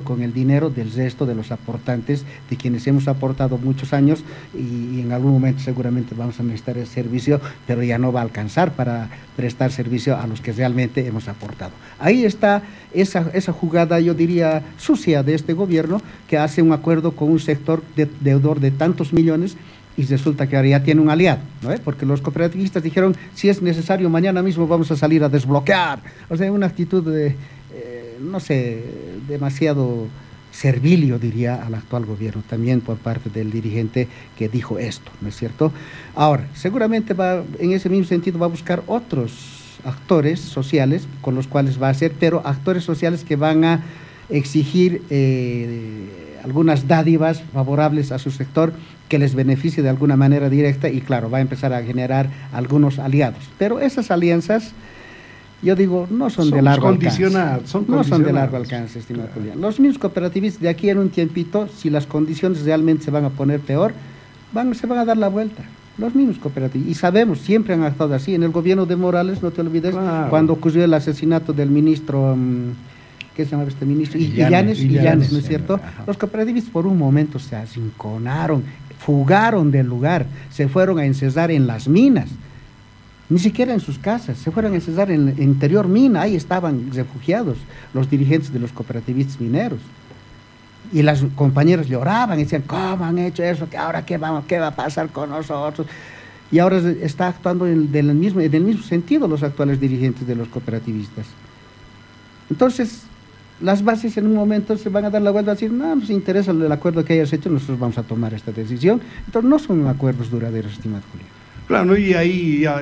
con el dinero del resto de los aportantes, de quienes hemos aportado muchos años y en algún momento seguramente vamos a necesitar ese servicio, pero ya no va a alcanzar para prestar servicio a los que realmente hemos aportado. Ahí está esa jugada, yo diría, sucia de este gobierno, que hace un acuerdo con un sector deudor de tantos millones y resulta que ahora ya tiene un aliado, ¿no? Porque los cooperativistas dijeron, si es necesario, mañana mismo vamos a salir a desbloquear. O sea, una actitud de, no sé, demasiado servil, yo diría, al actual gobierno, también por parte del dirigente que dijo esto, ¿no es cierto? Ahora, seguramente va, en ese mismo sentido, va a buscar otros actores sociales con los cuales va a hacer, pero actores sociales que van a exigir algunas dádivas favorables a su sector que les beneficie de alguna manera directa y claro, va a empezar a generar algunos aliados. Pero esas alianzas, yo digo, no son de largo alcance. No son de largo alcance, estimado Julián. Los mismos cooperativistas de aquí en un tiempito, si las condiciones realmente se van a poner peor, se van a dar la vuelta. Los mismos cooperativos, y sabemos, siempre han actuado así. En el gobierno de Morales, no te olvides, cuando ocurrió el asesinato del ministro... ¿qué se llama este ministro? Illanes, ¿no es cierto? Ajá. Los cooperativistas por un momento se arrinconaron, fugaron del lugar, se fueron a encerrar en las minas, ni siquiera en sus casas, se fueron a encerrar en el interior mina, ahí estaban refugiados los dirigentes de los cooperativistas mineros. Y las compañeras lloraban y decían, ¿cómo han hecho eso? ¿Ahora qué va a pasar con nosotros? Y ahora está actuando en el mismo sentido los actuales dirigentes de los cooperativistas. Entonces, las bases en un momento se van a dar la vuelta a decir, no nos interesa el acuerdo que hayas hecho, nosotros vamos a tomar esta decisión. Entonces no son acuerdos duraderos, estimado Julián. Claro, y ahí ya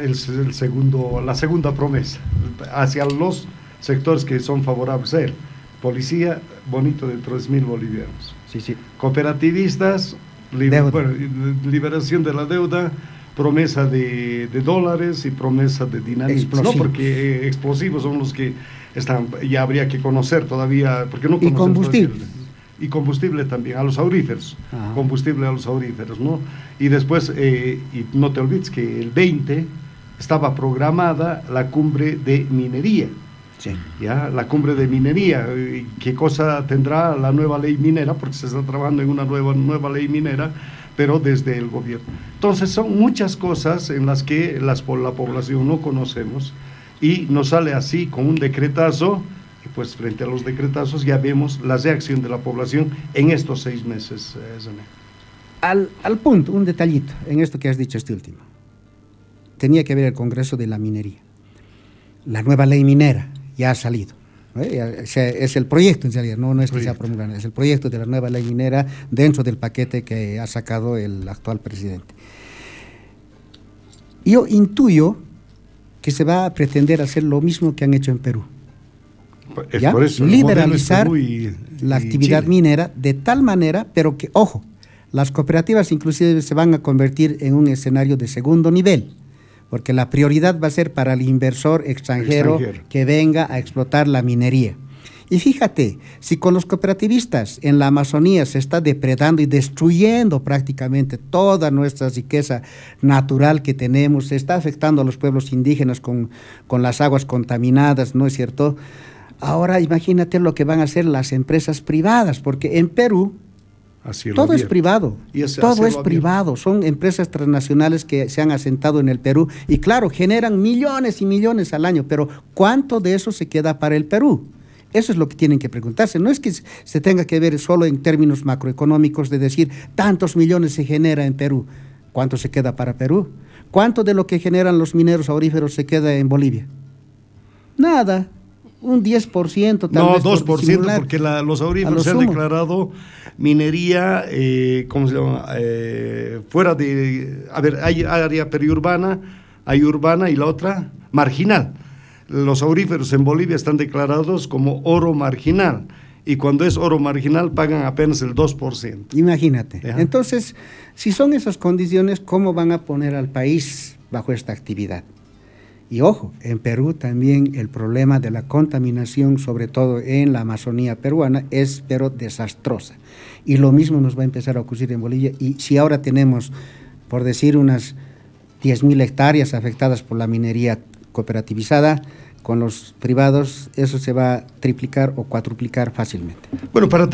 la segunda promesa hacia los sectores que son favorables a él. Policía, bonito de 3.000 bolivianos. Sí. Cooperativistas, liberación de la deuda, promesa de dólares y promesa de dinamitos, ¿no? Porque explosivos son los que están, ya habría que conocer todavía, porque no conocemos. Y combustible. Y combustible también, a los auríferos. Ajá. Combustible a los auríferos, ¿no? Y después, y no te olvides que el 20 estaba programada la cumbre de minería. Sí. Ya, la cumbre de minería, ¿qué cosa tendrá la nueva ley minera? Porque se está trabajando en una nueva ley minera, pero desde el gobierno. Entonces son muchas cosas en las que la población no conocemos y nos sale así con un decretazo, y pues frente a los decretazos ya vemos la reacción de la población en estos 6 meses. Al punto, un detallito en esto que has dicho este último. Tenía que ver el Congreso de la Minería. La nueva ley minera ya ha salido. Es el proyecto en realidad, no es que sea promulgado, es el proyecto de la nueva ley minera dentro del paquete que ha sacado el actual presidente. Yo intuyo que se va a pretender hacer lo mismo que han hecho en Perú. Es por eso, liberalizar la actividad minera de tal manera, pero que, ojo, las cooperativas inclusive se van a convertir en un escenario de segundo nivel, porque la prioridad va a ser para el inversor extranjero que venga a explotar la minería. Y fíjate, si con los cooperativistas en la Amazonía se está depredando y destruyendo prácticamente toda nuestra riqueza natural que tenemos, se está afectando a los pueblos indígenas con las aguas contaminadas, ¿no es cierto? Ahora imagínate lo que van a hacer las empresas privadas, porque en Perú todo es privado, todo es privado, son empresas transnacionales que se han asentado en el Perú y claro, generan millones y millones al año, pero ¿cuánto de eso se queda para el Perú? Eso es lo que tienen que preguntarse, no es que se tenga que ver solo en términos macroeconómicos de decir tantos millones se genera en Perú, ¿cuánto se queda para Perú? ¿Cuánto de lo que generan los mineros auríferos se queda en Bolivia? Nada. Un 10% tal vez. No, 2%, porque los auríferos se han declarado minería, ¿cómo se llama? Fuera de... A ver, hay área periurbana, hay urbana y la otra marginal. Los auríferos en Bolivia están declarados como oro marginal, y cuando es oro marginal pagan apenas el 2%. Imagínate. ¿Ya? Entonces, si son esas condiciones, ¿cómo van a poner al país bajo esta actividad? Y ojo, en Perú también el problema de la contaminación, sobre todo en la Amazonía peruana, es pero desastrosa. Y lo mismo nos va a empezar a ocurrir en Bolivia. Y si ahora tenemos, por decir, unas 10.000 hectáreas afectadas por la minería cooperativizada, con los privados, eso se va a triplicar o cuadruplicar fácilmente. Bueno, para